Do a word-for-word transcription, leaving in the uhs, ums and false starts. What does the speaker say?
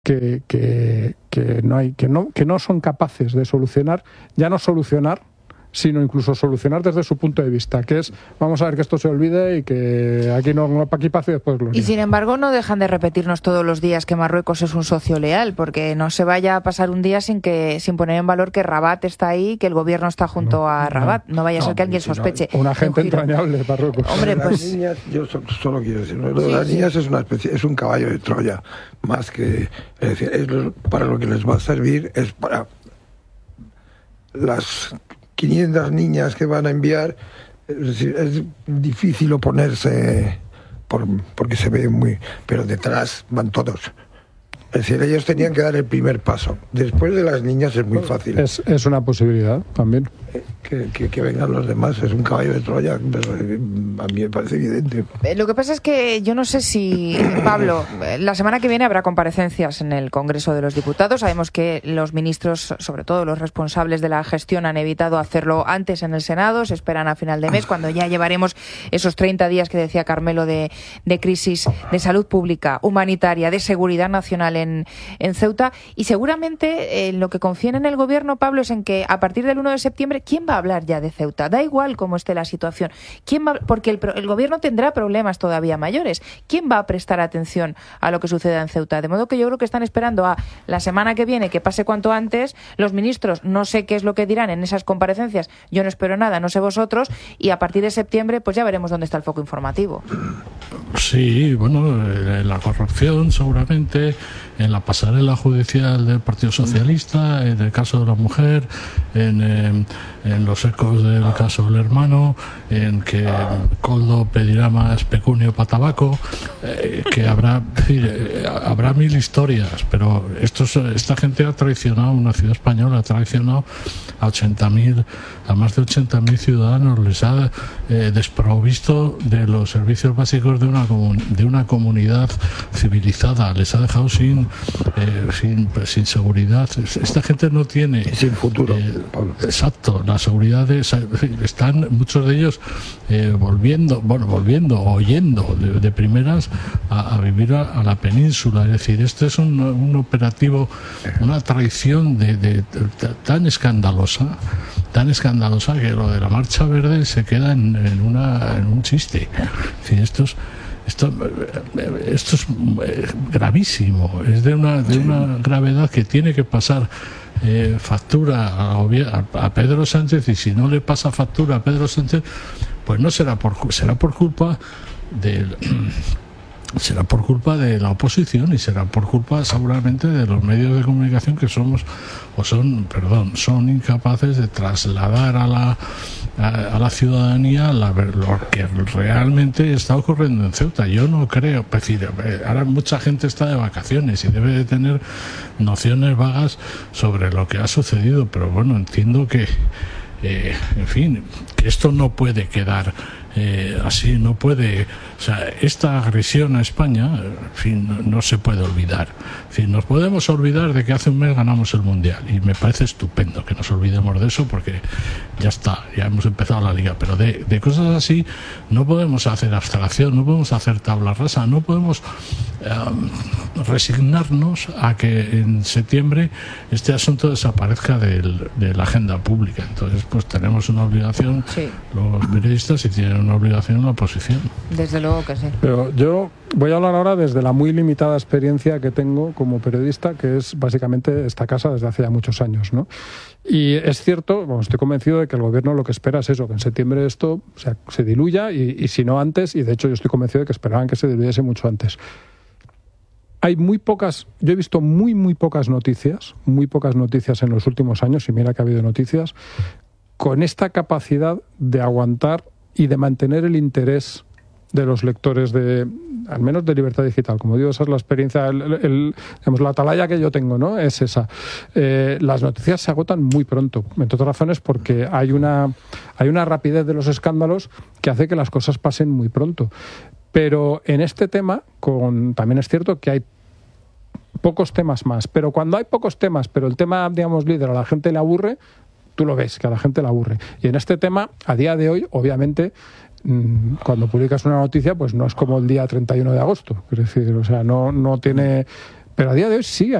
que, que, que, no hay, que, no, que no son capaces de solucionar, ya no solucionar, sino incluso solucionar desde su punto de vista, que es, vamos a ver que esto se olvide y que aquí no aquí pase y después gloria. Y sin embargo no dejan de repetirnos todos los días que Marruecos es un socio leal, porque no se vaya a pasar un día sin que sin poner en valor que Rabat está ahí, que el gobierno está junto no, a Rabat. No, no vaya a ser no, que alguien sospeche. No, un agente entrañable, Marruecos. Hombre, pues... Las niñas, yo solo quiero decir, lo de sí, las sí. niñas es una especie, es un caballo de Troya, más que, es decir, es para lo que les va a servir, es para las quinientas niñas que van a enviar, es decir, es difícil oponerse por, porque se ve muy... Pero detrás van todos. Es decir, ellos tenían que dar el primer paso. Después de las niñas es muy fácil. Es, es una posibilidad también. Que, que, que vengan los demás, es un caballo de Troya, pero a mí me parece evidente. Lo que pasa es que yo no sé si, Pablo, la semana que viene habrá comparecencias en el Congreso de los Diputados. Sabemos que los ministros, sobre todo los responsables de la gestión, han evitado hacerlo antes en el Senado. Se esperan a final de mes, cuando ya llevaremos esos treinta días que decía Carmelo de, de crisis de salud pública, humanitaria, de seguridad nacional en, en Ceuta. Y seguramente eh, lo que confían en el gobierno, Pablo, es en que a partir del uno de septiembre, ¿quién va a hablar ya de Ceuta? Da igual cómo esté la situación. ¿Quién va? Porque el, el gobierno tendrá problemas todavía mayores. ¿Quién va a prestar atención a lo que suceda en Ceuta? De modo que yo creo que están esperando a la semana que viene, que pase cuanto antes. Los ministros, no sé qué es lo que dirán en esas comparecencias. Yo no espero nada, no sé vosotros. Y a partir de septiembre, pues ya veremos dónde está el foco informativo. Sí, bueno, en la corrupción seguramente, en la pasarela judicial del Partido Socialista, en el caso de la mujer, en, en, en los ecos del caso del hermano, en que Koldo pedirá más pecunio para tabaco, eh, que habrá, decir, eh, habrá mil historias, pero estos, esta gente ha traicionado, una ciudad española ha traicionado a ochenta mil, a más de ochenta mil ciudadanos, les ha eh, desprovisto de los servicios básicos de una de una comunidad civilizada, les ha dejado sin eh, sin, sin seguridad. Esta gente no tiene y sin futuro. Eh, exacto, la seguridad es, están muchos de ellos eh, volviendo, bueno, volviendo, oyendo de, de primeras a, a vivir a, a la península. Es decir, este es un, un operativo, una traición de, de, de, de tan escandalosa, tan escandalosa que lo de la Marcha Verde se queda en, en una en un chiste. Es decir, esto es Esto, esto es gravísimo, es de una, de una gravedad que tiene que pasar eh, factura a, a Pedro Sánchez, y si no le pasa factura a Pedro Sánchez, pues no será por será por culpa del será por culpa de la oposición y será por culpa seguramente de los medios de comunicación que somos o son, perdón, son incapaces de trasladar a la a, a la ciudadanía la, lo que realmente está ocurriendo en Ceuta. Yo no creo, es decir, ahora mucha gente está de vacaciones y debe de tener nociones vagas sobre lo que ha sucedido, pero bueno, entiendo que eh, en fin, que esto no puede quedar Eh, así, no puede, o sea, esta agresión a España, en fin, no, no se puede olvidar. En fin, nos podemos olvidar de que hace un mes ganamos el Mundial, y me parece estupendo que nos olvidemos de eso, porque ya está, ya hemos empezado la Liga, pero de, de cosas así no podemos hacer abstracción, no podemos hacer tabla rasa, no podemos eh, resignarnos a que en septiembre este asunto desaparezca del, de la agenda pública. Entonces, pues tenemos una obligación, sí, los periodistas, y tienen una obligación en la oposición. Desde luego que sí. Pero yo voy a hablar ahora desde la muy limitada experiencia que tengo como periodista, que es básicamente esta casa desde hace ya muchos años, ¿no? Y es cierto, bueno, estoy convencido de que el gobierno lo que espera es eso, que en septiembre esto, o sea, se diluya, y, y si no antes, y de hecho yo estoy convencido de que esperaban que se diluyese mucho antes. Hay muy pocas, yo he visto muy, muy pocas noticias, muy pocas noticias en los últimos años, y mira que ha habido noticias, con esta capacidad de aguantar y de mantener el interés de los lectores, de al menos de Libertad Digital. Como digo, esa es la experiencia, el, el, digamos, la atalaya que yo tengo, ¿no? Es esa. Eh, las noticias se agotan muy pronto, entre otras razones porque hay una, hay una rapidez de los escándalos que hace que las cosas pasen muy pronto. Pero en este tema, con, también es cierto que hay pocos temas más. Pero cuando hay pocos temas, pero el tema, digamos, líder, a la gente le aburre, tú lo ves, que a la gente le aburre. Y en este tema, a día de hoy, obviamente, mmm, cuando publicas una noticia, pues no es como el día treinta y uno de agosto. Es decir, o sea, no, no tiene... Pero a día de hoy sí